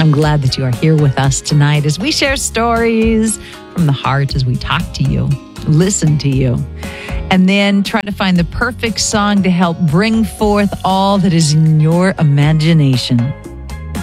I'm glad that you are here with us tonight as we share stories from the heart, as we talk to you, listen to you, and then try to find the perfect song to help bring forth all that is in your imagination.